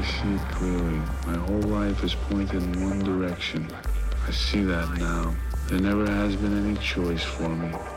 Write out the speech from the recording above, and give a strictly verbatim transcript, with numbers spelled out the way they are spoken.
see it clearly. My whole life is pointed in one direction. I see that now. There never has been any choice for me.